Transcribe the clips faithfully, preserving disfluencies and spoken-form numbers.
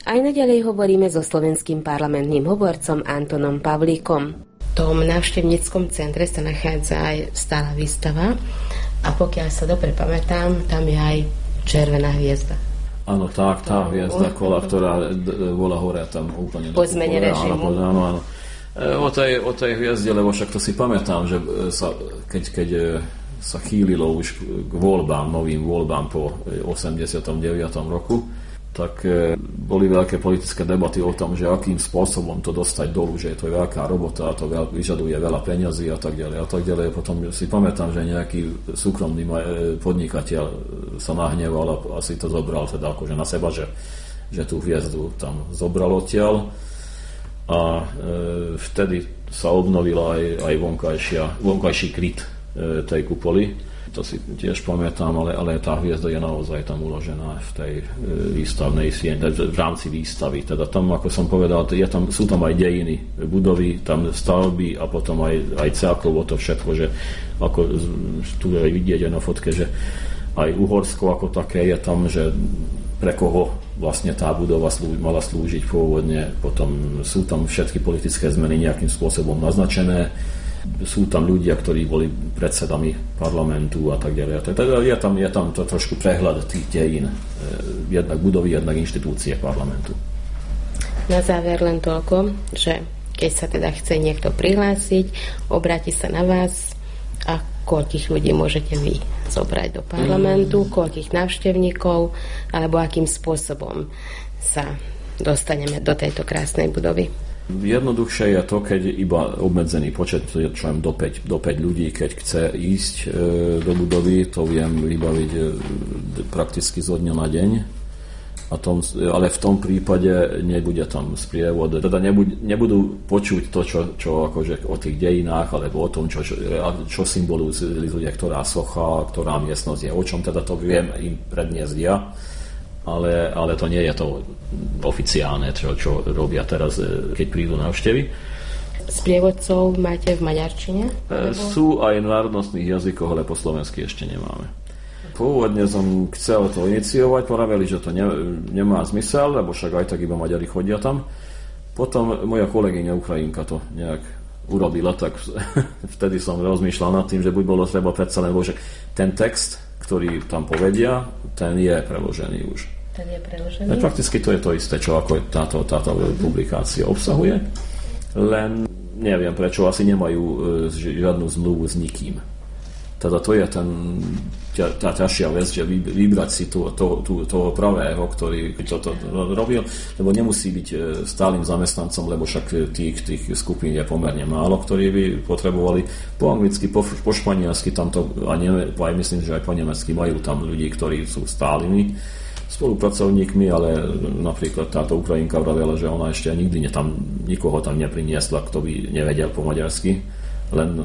Aj naďalej hovoríme so slovenským parlamentným hovorcom Antonom Pavlíkom. V tom návštevníckom centre sa nachádza aj stála výstava a pokiaľ sa dobre pamätám, tam je aj červená hviezda. Áno, tak, tá hviezda, kola, ktorá bola hore tam úplne... Po zmene režimu. Áno, áno. O tej, o tej hviezde, lebo však to si pamätám, že sa, keď, keď sa chýlilo už k voľbám, novým voľbám po osemdesiatom deviatom roku, tak boli veľké politické debaty o tom, že akým spôsobom to dostať dolu, že to je veľká robota a to veľ, vyžaduje veľa peňazí a tak ďalej a tak ďalej. Potom si pamätám, že nejaký súkromný podnikateľ sa nahneval a asi to zobral teda akože na seba, že, že tú hviezdu tam zobral odtiaľ a e, vtedy sa obnovila aj, aj vonkajšia, vonkajší kryt e, tej kupoly. To si tiež pamätám, ale, ale tá hviezda je naozaj tam uložená v tej e, výstavnej sieni, v rámci výstavy. Teda tam, ako som povedal, je tam, sú tam aj dejiny budovy, tam stavby a potom aj, aj celkovo to všetko, že ako tu aj vidieť na fotke, že aj Uhorsko ako také je tam, že pre koho vlastne tá budova slú, mala slúžiť pôvodne. Potom sú tam všetky politické zmeny nejakým spôsobom naznačené. Sú tam ľudia, ktorí boli predsedami parlamentu a tak ďalej. Teda je tam, je tam to trošku prehľad tých dejín, jednak budovy, jednak inštitúcie parlamentu. Na záver len toľko, že keď sa teda chce niekto prihlásiť, obráti sa na vás a koľkých ľudí môžete vy zobrať do parlamentu, koľkých návštevníkov, alebo akým spôsobom sa dostaneme do tejto krásnej budovy. Jednoduchšie je to, keď iba obmedzený počet, čo do päť, do päť ľudí, keď chce ísť e, do budovy, to viem vybaviť e, prakticky zo dňa na deň. A tom, ale v tom prípade nebude tam sprievod, teda nebud, nebudú počuť to, čo, čo akože o tých dejinách, alebo o tom, čo, čo, čo symbolizuje ktorá socha, ktorá miestnosť je, o čom teda to viem im predniesť ja. Ale, ale to nie je to oficiálne, čo, čo robia teraz, keď prídu návštevy. Sprievodcov máte v maďarčine? Alebo? Sú aj v národnostných jazykoch, ale po slovensky ešte nemáme. Pôvodne som chcel to iniciovať, poraveli, že to ne, nemá zmysel, lebo však aj tak iba Maďari chodia tam. Potom moja kolegyňa Ukrajinka to nejak urobila, tak vtedy som rozmýšľal nad tým, že buď bolo treba predsa len, že ten text, ktorý tam povedia, ten je preložený už. Ten je preložený? Ne, prakticky to je to isté, čo ako táto, táto uh-huh. publikácia obsahuje. Len neviem, prečo asi nemajú uh, žiadnu zmluvu s nikým. Teda to je ten, tá ťažšia vec, že vybrať si to, to, to, toho pravého, ktorý to, to, to robil, lebo nemusí byť stálym zamestnancom, lebo však tých, tých skupín je pomerne málo, ktorí by potrebovali po anglicky, po, po španielsky, tamto, a ne, aj myslím, že aj po nemecky majú tam ľudí, ktorí sú stálymi spolupracovníkmi, ale napríklad táto Ukrajinka vravela, že ona ešte nikdy ne, tam, nikoho tam nepriniesla, kto by nevedel po maďarsky. Len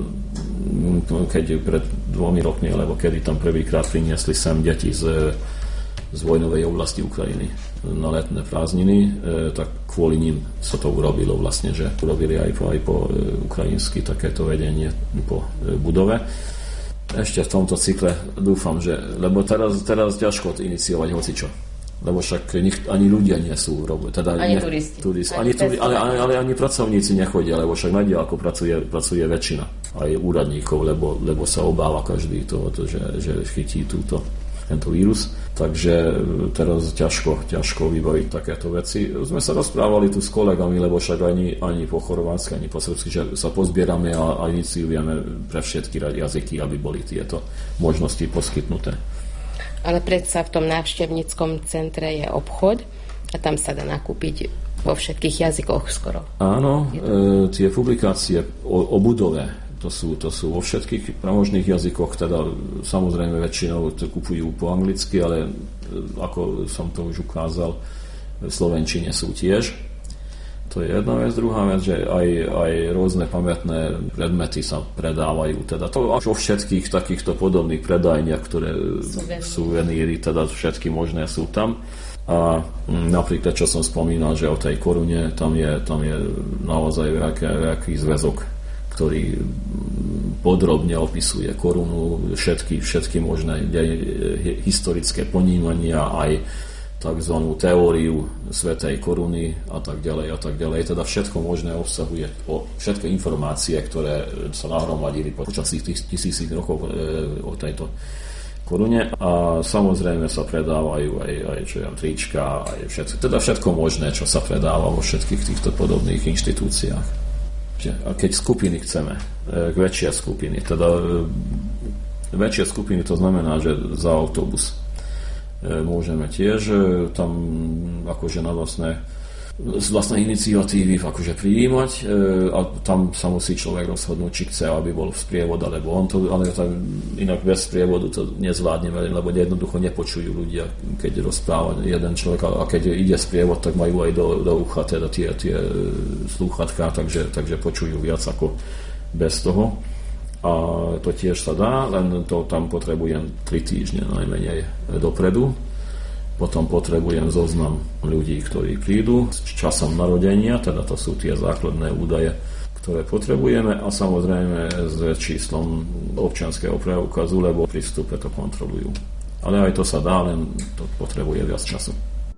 keď pred dvomi rokmi, alebo kedy tam prvýkrát priniesli sem deti z, z vojnovej oblasti Ukrajiny na letné prázdniny, tak kvôli ním sa to urobilo vlastne, že urobili aj po, aj po ukrajinsky takéto vedenie po budove. Ešte v tomto cykle dúfam, že, lebo teraz, teraz ťažko iniciovať hocičo. Lebo však nich, ani ľudia nie sú, teda ani ne, turisti, turisti ani turi, ale, ale, ale ani pracovníci nechodia, lebo však na diaľku pracuje, pracuje väčšina aj úradníkov, lebo, lebo sa obáva každý toho, že, že chytí túto, tento vírus. Takže teraz ťažko, ťažko vybaviť takéto veci. Sme sa rozprávali tu s kolegami, lebo však ani, ani po chorvátsky, ani po srbsky, že sa pozbierame a, a iniciujeme pre všetky jazyky, aby boli tieto možnosti poskytnuté. Ale predsa v tom návštevníckom centre je obchod a tam sa dá nakúpiť vo všetkých jazykoch skoro. Áno, e, tie publikácie o, o budove, to sú, to sú vo všetkých možných jazykoch, teda samozrejme väčšinou to kupujú po anglicky, ale e, ako som to už ukázal, v slovenčine sú tiež. To je jedna vec. Druhá vec, že aj, aj rôzne pamätné predmety sa predávajú. Teda to vo všetkých takýchto podobných predajniach, ktoré suveníry, suveníry teda všetky možné sú tam. A napríklad, čo som spomínal, že o tej korune, tam je, tam je naozaj veľký, veľký zväzok, ktorý podrobne opisuje korunu, všetky, všetky možné historické ponímania, aj takzvanú teóriu svätej koruny a tak ďalej a tak ďalej. Teda všetko možné obsahuje, o, všetky informácie, ktoré sa nahromadili počas tých tisícich rokov e, o tejto korune a samozrejme sa predávajú aj, aj čo ja, trička, aj všetko, teda všetko možné, čo sa predáva vo všetkých týchto podobných inštitúciách. A keď skupiny chceme, e, väčšie skupiny, teda e, väčšie skupiny to znamená, že za autobus e, môžeme tiež e, tam akože na vlastné z vlastnej iniciatívy akože prijímať e, a tam sa musí človek rozhodnúť, či chce, aby bol v sprievod, alebo on to, ale tam inak bez sprievodu to nezvládneme, lebo jednoducho nepočujú ľudia, keď rozpráva jeden človek a keď ide sprievod, tak majú aj do, do ucha teda tie, tie slúchatka, takže, takže počujú viac ako bez toho. A to tiež sa dá, len to tam potrebujem tri týždne najmenej dopredu. Potom potrebujem zoznam ľudí, ktorí prídu s časom narodenia, teda to sú tie základné údaje, ktoré potrebujeme a samozrejme s číslom občianskeho preukazu, lebo pri vstupe to kontrolujú. Ale aj to sa dá, len to potrebuje viac času.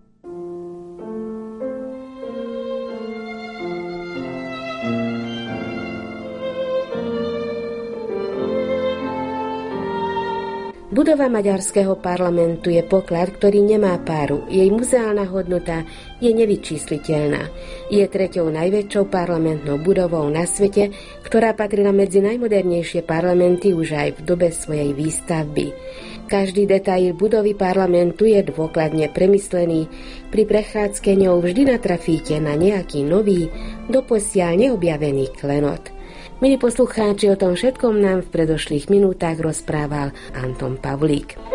Budova maďarského parlamentu je poklad, ktorý nemá páru. Jej muzeálna hodnota je nevyčísliteľná. Je treťou najväčšou parlamentnou budovou na svete, ktorá patrila medzi najmodernejšie parlamenty už aj v dobe svojej výstavby. Každý detail budovy parlamentu je dôkladne premyslený. Pri prechádzke ňou vždy natrafíte na nejaký nový, doposiaľ neobjavený klenot. Milí poslucháči, o tom všetkom nám v predošlých minútach rozprával Anton Pavlík.